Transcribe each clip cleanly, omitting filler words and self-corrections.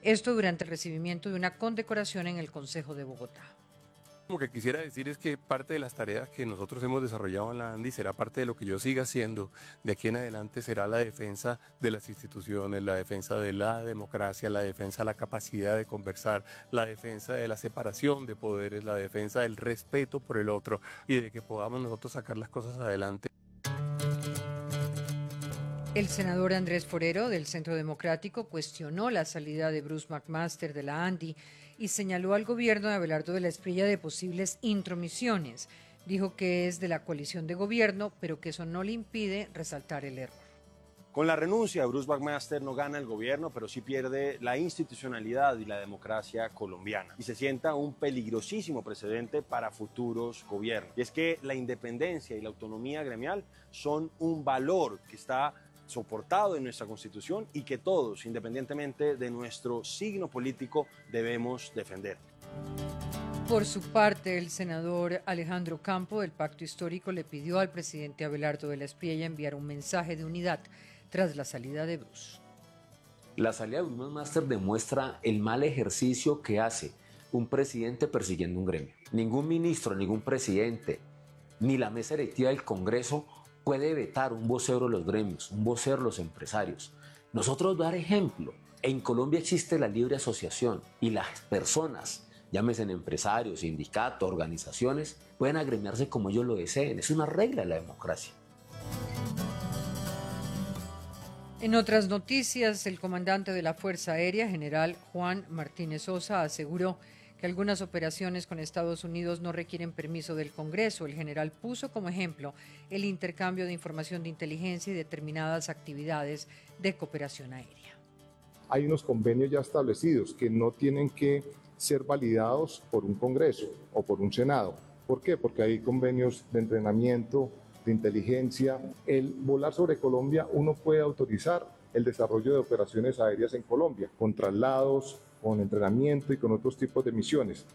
Esto durante el recibimiento de una condecoración en el Consejo de Bogotá. Lo que quisiera decir es que parte de las tareas que nosotros hemos desarrollado en la ANDI será parte de lo que yo siga haciendo de aquí en adelante, será la defensa de las instituciones, la defensa de la democracia, la defensa de la capacidad de conversar, la defensa de la separación de poderes, la defensa del respeto por el otro y de que podamos nosotros sacar las cosas adelante. El senador Andrés Forero, del Centro Democrático, cuestionó la salida de Bruce McMaster de la ANDI y señaló al gobierno de Abelardo de la Espriella de posibles intromisiones. Dijo que es de la coalición de gobierno, pero que eso no le impide resaltar el error. Con la renuncia de Bruce McMaster no gana el gobierno, pero sí pierde la institucionalidad y la democracia colombiana. Y se sienta un peligrosísimo precedente para futuros gobiernos. Y es que la independencia y la autonomía gremial son un valor que está soportado en nuestra Constitución y que todos, independientemente de nuestro signo político, debemos defender. Por su parte, el senador Alejandro Campo del Pacto Histórico le pidió al presidente Abelardo de la Espriella enviar un mensaje de unidad tras la salida de Bruce. La salida de Bruce McMaster demuestra el mal ejercicio que hace un presidente persiguiendo un gremio. Ningún ministro, ningún presidente, ni la mesa directiva del Congreso puede vetar un vocero de los gremios, un vocero de los empresarios. Nosotros dar ejemplo. En Colombia existe la libre asociación y las personas, llámese empresarios, sindicatos, organizaciones, pueden agremiarse como ellos lo deseen. Es una regla de la democracia. En otras noticias, el comandante de la Fuerza Aérea, general Juan Martínez Sosa, aseguró que algunas operaciones con Estados Unidos no requieren permiso del Congreso. El general puso como ejemplo el intercambio de información de inteligencia y determinadas actividades de cooperación aérea. Hay unos convenios ya establecidos que no tienen que ser validados por un Congreso o por un Senado. ¿Por qué? Porque hay convenios de entrenamiento, de inteligencia. El volar sobre Colombia, uno puede autorizar el desarrollo de operaciones aéreas en Colombia, con traslados, con entrenamiento y con otros tipos de misiones.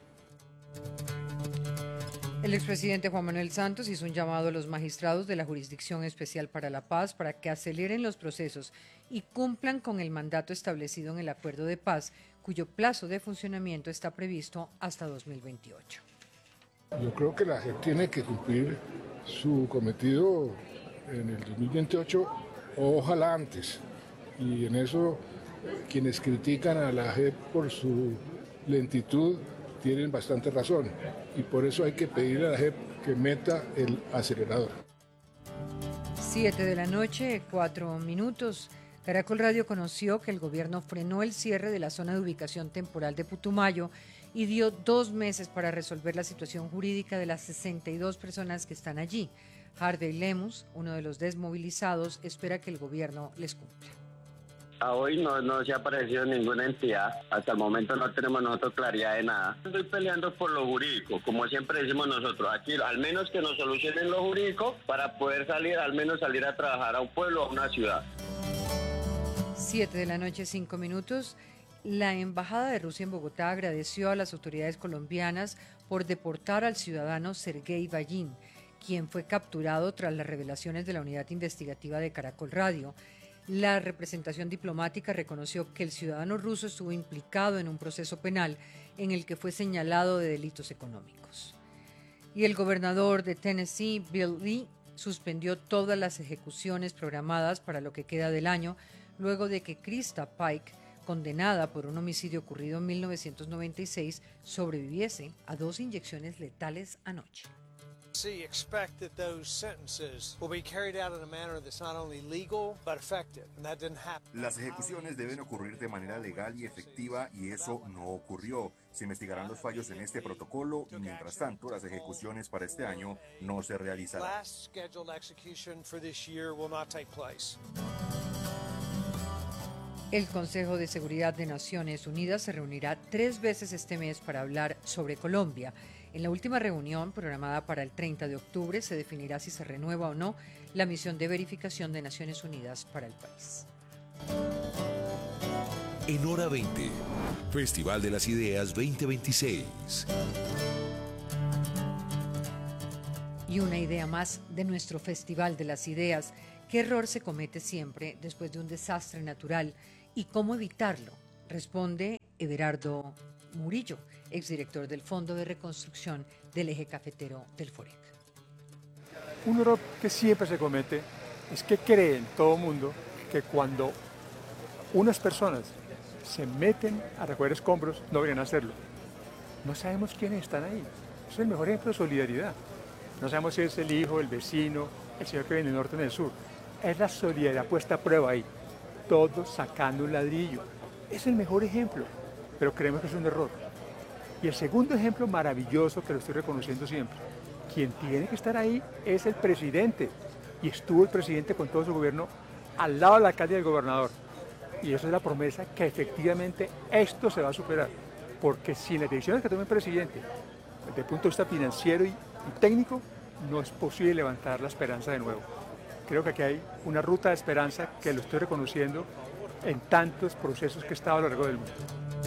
El expresidente Juan Manuel Santos hizo un llamado a los magistrados de la Jurisdicción Especial para la Paz para que aceleren los procesos y cumplan con el mandato establecido en el Acuerdo de Paz, cuyo plazo de funcionamiento está previsto hasta 2028. Yo creo que la JEP tiene que cumplir su cometido en el 2028 o ojalá antes. Y en eso quienes critican a la JEP por su lentitud tienen bastante razón. Y por eso hay que pedirle a la JEP que meta el acelerador. 7:04 p.m. Caracol Radio conoció que el gobierno frenó el cierre de la zona de ubicación temporal de Putumayo y dio 2 meses para resolver la situación jurídica de las 62 personas que están allí. Harvey Lemus, uno de los desmovilizados, espera que el gobierno les cumpla. A hoy no se ha aparecido ninguna entidad. Hasta el momento no tenemos nosotros claridad de nada. Estoy peleando por lo jurídico, como siempre decimos nosotros. Aquí al menos que nos solucionen lo jurídico para poder salir, al menos salir a trabajar a un pueblo, a una ciudad. 7:05 p.m. La Embajada de Rusia en Bogotá agradeció a las autoridades colombianas por deportar al ciudadano Sergei Vallín, quien fue capturado tras las revelaciones de la unidad investigativa de Caracol Radio. La representación diplomática reconoció que el ciudadano ruso estuvo implicado en un proceso penal en el que fue señalado de delitos económicos. Y el gobernador de Tennessee, Bill Lee, suspendió todas las ejecuciones programadas para lo que queda del año, luego de que Krista Pike, condenada por un homicidio ocurrido en 1996, sobreviviese a 2 inyecciones letales anoche. Expect that those sentences will be carried out in a manner that's not only legal but effective, and that didn't happen. Las ejecuciones deben ocurrir de manera legal y efectiva y eso no ocurrió. Se investigarán los fallos en este protocolo y mientras tanto las ejecuciones para este año no se realizarán. Last scheduled execution for this year will not take place. El Consejo de Seguridad de Naciones Unidas se reunirá 3 veces este mes para hablar sobre Colombia. En la última reunión, programada para el 30 de octubre, se definirá si se renueva o no la misión de verificación de Naciones Unidas para el país. En Hora 20, Festival de las Ideas 2026. Y una idea más de nuestro Festival de las Ideas. ¿Qué error se comete siempre después de un desastre natural y cómo evitarlo? Responde Everardo Murillo, exdirector del Fondo de Reconstrucción del Eje Cafetero del FOREC. Un error que siempre se comete es que creen todo el mundo que cuando unas personas se meten a recoger escombros no vienen a hacerlo. No sabemos quiénes están ahí. Es el mejor ejemplo de solidaridad. No sabemos si es el hijo, el vecino, el señor que viene del norte o del sur. Es la solidaridad puesta a prueba ahí. Todos sacando un ladrillo. Es el mejor ejemplo, pero creemos que es un error. Y el segundo ejemplo maravilloso, que lo estoy reconociendo siempre, quien tiene que estar ahí es el presidente. Y estuvo el presidente con todo su gobierno al lado del alcalde y del gobernador. Y eso es la promesa que efectivamente esto se va a superar. Porque sin las decisiones que tome el presidente, desde el punto de vista financiero y técnico, no es posible levantar la esperanza de nuevo. Creo que aquí hay una ruta de esperanza que lo estoy reconociendo en tantos procesos que he estado a lo largo del mundo.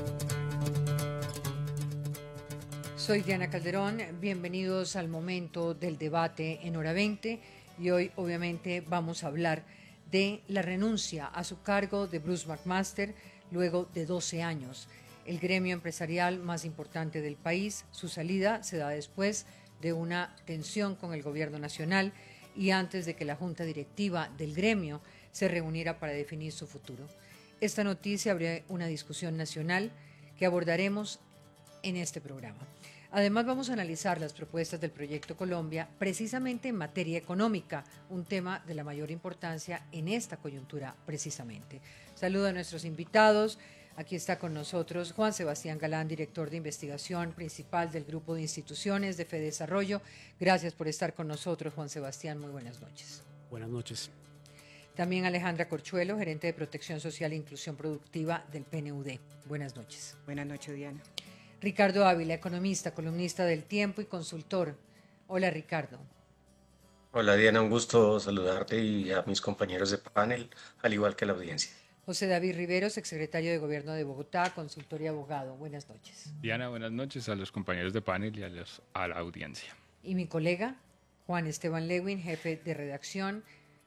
Soy Diana Calderón, bienvenidos al momento del debate en Hora 20 y hoy obviamente vamos a hablar de la renuncia a su cargo de Bruce McMaster luego de 12 años. El gremio empresarial más importante del país, su salida se da después de una tensión con el gobierno nacional y antes de que la junta directiva del gremio se reuniera para definir su futuro. Esta noticia abre una discusión nacional que abordaremos en este programa. Además, vamos a analizar las propuestas del Proyecto Colombia precisamente en materia económica, un tema de la mayor importancia en esta coyuntura precisamente. Saludo a nuestros invitados. Aquí está con nosotros Juan Sebastián Galán, director de investigación principal del Grupo de Instituciones de FEDesarrollo. Gracias por estar con nosotros, Juan Sebastián. Muy buenas noches. Buenas noches. También Alejandra Corchuelo, gerente de Protección Social e Inclusión Productiva del PNUD. Buenas noches. Buenas noches, Diana. Ricardo Ávila, economista, columnista del Tiempo y consultor. Hola, Ricardo. Hola, Diana, un gusto saludarte y a mis compañeros de panel, al igual que a la audiencia. José David Riveros, exsecretario de Gobierno de Bogotá, consultor y abogado. Buenas noches. Diana, buenas noches a los compañeros de panel y a la audiencia. Y mi colega, Juan Esteban Lewin, jefe de redacción,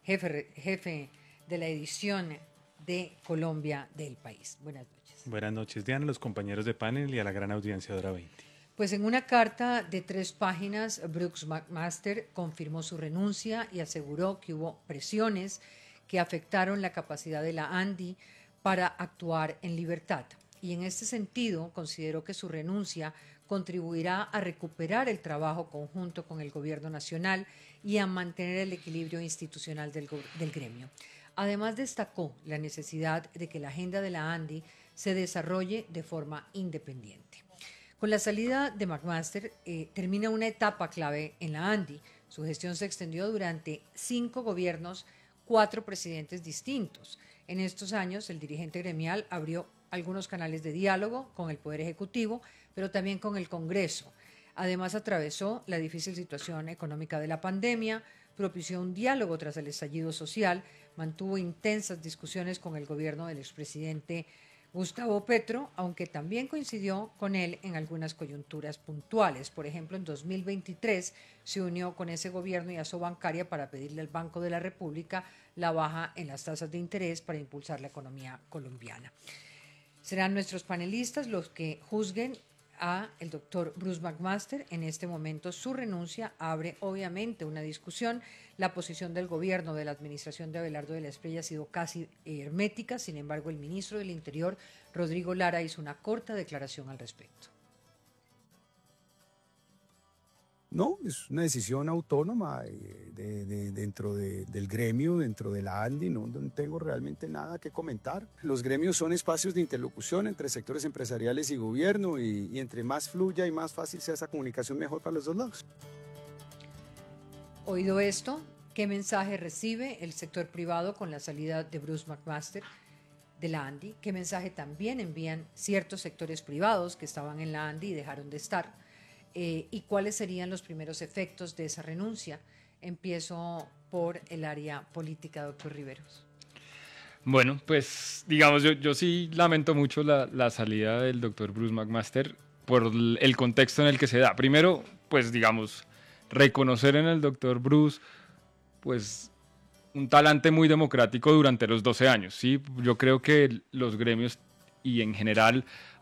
jefe de la edición de Colombia del País. Buenas noches. Buenas noches, Diana, a los compañeros de panel y a la gran audiencia de Hora 20. Pues en una carta de 3 páginas, Bruce McMaster confirmó su renuncia y aseguró que hubo presiones que afectaron la capacidad de la ANDI para actuar en libertad. Y en este sentido, consideró que su renuncia contribuirá a recuperar el trabajo conjunto con el gobierno nacional y a mantener el equilibrio institucional del gremio. Además, destacó la necesidad de que la agenda de la ANDI se desarrolle de forma independiente. Con la salida de McMaster termina una etapa clave en la ANDI. Su gestión se extendió durante 5 gobiernos, 4 presidentes distintos. En estos años, el dirigente gremial abrió algunos canales de diálogo con el Poder Ejecutivo, pero también con el Congreso. Además, atravesó la difícil situación económica de la pandemia, propició un diálogo tras el estallido social, mantuvo intensas discusiones con el gobierno del expresidente Gustavo Petro, aunque también coincidió con él en algunas coyunturas puntuales. Por ejemplo, en 2023 se unió con ese gobierno y Asobancaria para pedirle al Banco de la República la baja en las tasas de interés para impulsar la economía colombiana. Serán nuestros panelistas los que juzguen a el doctor Bruce McMaster. En este momento su renuncia abre obviamente una discusión. La posición del gobierno de la administración de Abelardo de la Espriella ha sido casi hermética. Sin embargo, el ministro del Interior, Rodrigo Lara, hizo una corta declaración al respecto. No, es una decisión autónoma dentro del gremio, dentro de la ANDI, no tengo realmente nada que comentar. Los gremios son espacios de interlocución entre sectores empresariales y gobierno y entre más fluya y más fácil sea esa comunicación, mejor para los dos lados. Oído esto, ¿qué mensaje recibe el sector privado con la salida de Bruce McMaster de la ANDI? ¿Qué mensaje también envían ciertos sectores privados que estaban en la ANDI y dejaron de estar? ¿Y cuáles serían los primeros efectos de esa renuncia? Empiezo por el área política, doctor Riveros. Bueno, pues digamos, yo sí lamento mucho la salida del doctor Bruce McMaster por el contexto en el que se da. Primero, pues digamos, reconocer en el doctor Bruce, pues un talante muy democrático durante los 12 años, ¿sí? Yo creo que los gremios y en general